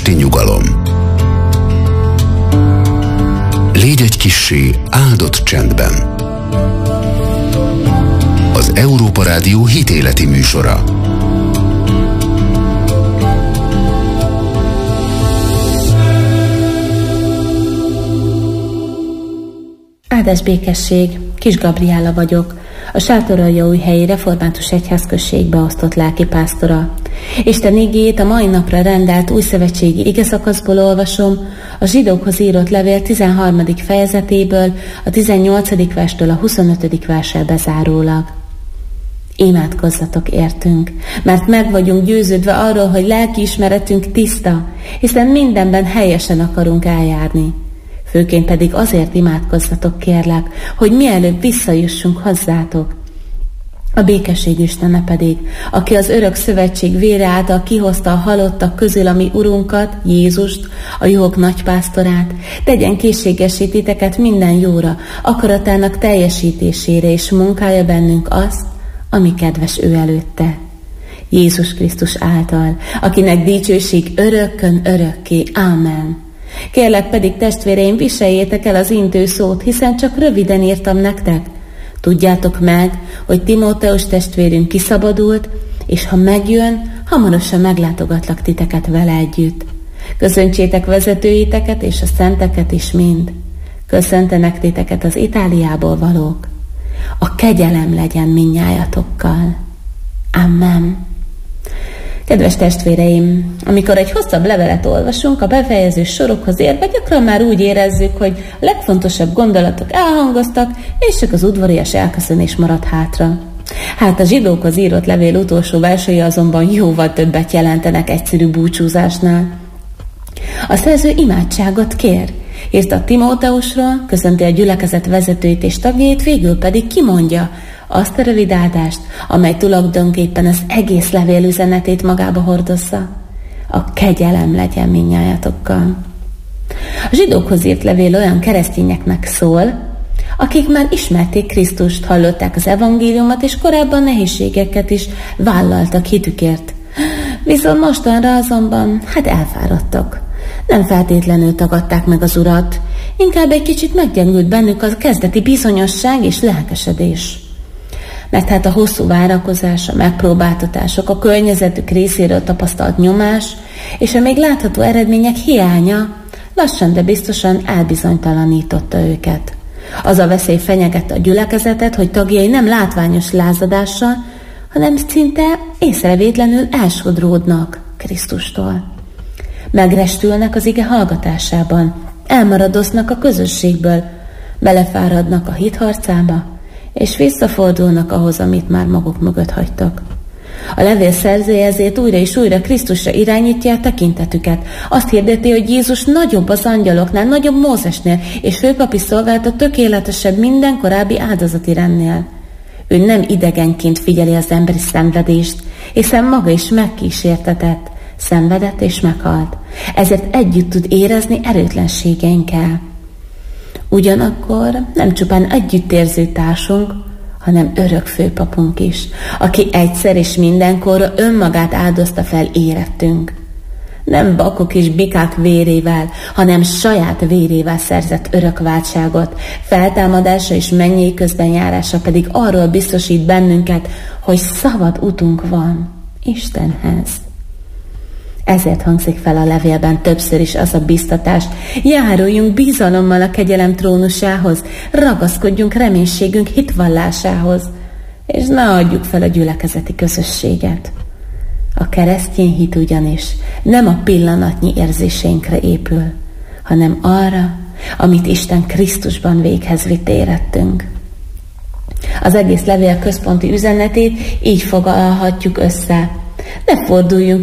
esti nyugalom. Légy egy kissé áldott csendben. Az Európa Rádió hitéleti műsora. Áldás békesség, Kis Gabriella vagyok, a Sátoraljaújhelyi Református Egyházközség beosztott lelkipásztora. Isten igéjét a mai napra rendelt újszövetségi igeszakaszból olvasom, a Zsidókhoz írott levél 13. fejezetéből, a 18. verstől a 25. verssel bezárólag. Imádkozzatok értünk, mert meg vagyunk győződve arról, hogy lelkiismeretünk tiszta, hiszen mindenben helyesen akarunk eljárni. Főként pedig azért imádkozzatok, kérlek, hogy mielőbb visszajussunk hozzátok. A békesség Istene pedig, aki az örök szövetség vére által kihozta a halottak közül a mi Urunkat, Jézust, a jók nagypásztorát, tegyen készségessé titeket minden jóra, akaratának teljesítésére, és munkálja bennünk azt, ami kedves ő előtte. Jézus Krisztus által, akinek dicsőség örökkön örökké. Ámen. Kérlek pedig, testvéreim, viseljétek el az intő szót, hiszen csak röviden írtam nektek. Tudjátok meg, hogy Timóteus testvérünk kiszabadult, és ha megjön, hamarosan meglátogatlak titeket vele együtt. Köszöntsétek vezetőiteket és a szenteket is mind. Köszöntenek titeket az Itáliából valók. A kegyelem legyen mindnyájatokkal. Amen. Kedves testvéreim, amikor egy hosszabb levelet olvasunk, a befejező sorokhoz érve gyakran már úgy érezzük, hogy a legfontosabb gondolatok elhangoztak, és csak az udvarias elköszönés maradt hátra. Hát a Zsidókhoz írott levél utolsó versei azonban jóval többet jelentenek egyszerű búcsúzásnál. A szerző imádságot kér, írta Timóteusról, köszönti a gyülekezet vezetőit és tagjait, végül pedig kimondja azt a rövid áldást, amely tulajdonképpen az egész levél üzenetét magába hordozza. A kegyelem legyen mindnyájatokkal. A Zsidókhoz írt levél olyan keresztényeknek szól, akik már ismerték Krisztust, hallották az evangéliumot, és korábban nehézségeket is vállaltak hitükért. Viszont mostanra azonban, elfáradtak. Nem feltétlenül tagadták meg az Urat, inkább egy kicsit meggyengült bennük a kezdeti bizonyosság és lelkesedés. Mert a hosszú várakozás, a megpróbáltatások, a környezetük részéről tapasztalt nyomás és a még látható eredmények hiánya lassan, de biztosan elbizonytalanította őket. Az a veszély fenyegette a gyülekezetet, hogy tagjai nem látványos lázadással, hanem szinte észrevétlenül elsodródnak Krisztustól. Megrestülnek az ige hallgatásában, elmaradoznak a közösségből, belefáradnak a hitharcába, és visszafordulnak ahhoz, amit már maguk mögött hagytak. A levél szerzője ezért újra és újra Krisztusra irányítja a tekintetüket. Azt hirdeti, hogy Jézus nagyobb az angyaloknál, nagyobb Mózesnél, és főpapi szolgálata tökéletesebb minden korábbi áldozati rendnél. Ő nem idegenként figyeli az emberi szenvedést, hiszen maga is megkísértetett, szenvedett és meghalt. Ezért együtt tud érezni erőtlenségeinkkel. Ugyanakkor nem csupán együttérző társunk, hanem örök főpapunk is, aki egyszer és mindenkorra önmagát áldozta fel érettünk. Nem bakok és bikák vérével, hanem saját vérével szerzett örök váltságot, feltámadása és mennyei közbenjárása pedig arról biztosít bennünket, hogy szabad utunk van Istenhez. Ezért hangzik fel a levélben többször is az a biztatás: járuljunk bizalommal a kegyelem trónusához, ragaszkodjunk reménységünk hitvallásához, és ne adjuk fel a gyülekezeti közösséget. A keresztény hit ugyanis nem a pillanatnyi érzéseinkre épül, hanem arra, amit Isten Krisztusban véghez vitt érettünk. Az egész levél központi üzenetét így foglalhatjuk össze: ne forduljunk